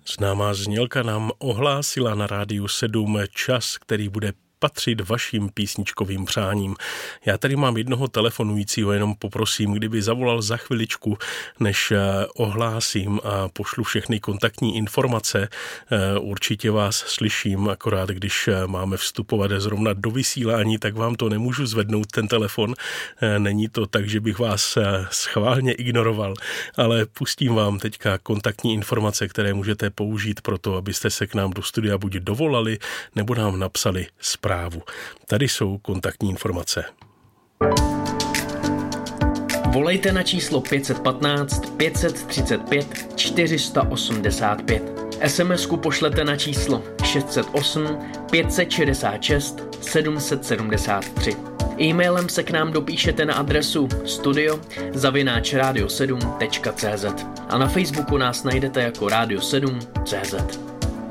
Známá znělka nám ohlásila na Rádiu 7 čas, který bude patřit vašim písničkovým přáním. Já tady mám jednoho telefonujícího, jenom poprosím, kdyby zavolal za chviličku, než ohlásím a pošlu všechny kontaktní informace. Určitě vás slyším, akorát když máme vstupovat zrovna do vysílání, tak vám to nemůžu zvednout ten telefon. Není to tak, že bych vás schválně ignoroval, ale pustím vám teďka kontaktní informace, které můžete použít pro to, abyste se k nám do studia buď dovolali, nebo nám napsali zprávu. Tady jsou kontaktní informace. Volejte na číslo 515 535 485. SMS-ku pošlete na číslo 608 566 773. E-mailem se k nám dopíšete na adresu studio@radio7.cz a na Facebooku nás najdete jako Radio 7.cz.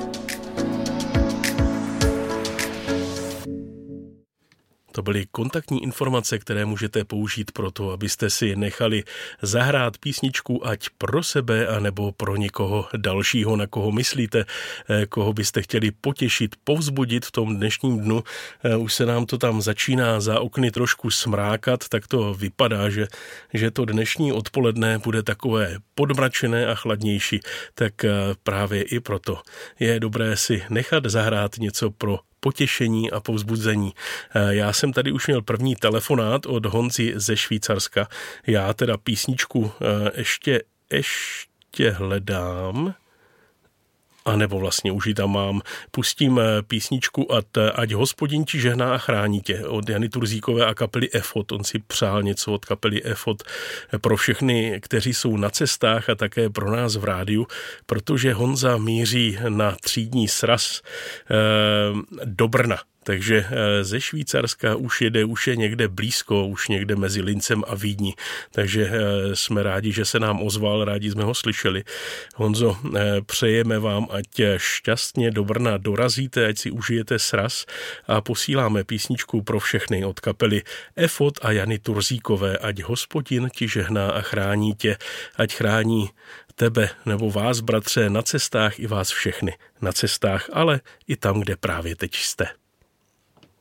To byly kontaktní informace, které můžete použít pro to, abyste si nechali zahrát písničku ať pro sebe, anebo pro někoho dalšího, na koho myslíte, koho byste chtěli potěšit, povzbudit v tom dnešním dnu. Už se nám to tam začíná za okny trošku smrákat, tak to vypadá, že to dnešní odpoledne bude takové podmračené a chladnější. Tak právě i proto je dobré si nechat zahrát něco pro potěšení a povzbuzení. Já jsem tady už měl první telefonát od Honzi ze Švýcarska. Já teda písničku ještě hledám. A nebo vlastně už ji tam mám. Pustím písničku Ať Hospodin ti žehná a chrání tě od Jany Turzíkové a kapely EFOT. On si přál něco od kapely EFOT pro všechny, kteří jsou na cestách a také pro nás v rádiu, protože Honza míří na třídní sraz do Brna. Takže ze Švýcarska už je někde blízko, už někde mezi Lincem a Vídní. Takže jsme rádi, že se nám ozval, rádi jsme ho slyšeli. Honzo, přejeme vám, ať šťastně do Brna dorazíte, ať si užijete sraz a posíláme písničku pro všechny od kapely EFOT a Jany Turzíkové. Ať Hospodin ti žehná a chrání tě, ať chrání tebe nebo vás, bratře, na cestách i vás všechny. Na cestách, ale i tam, kde právě teď jste.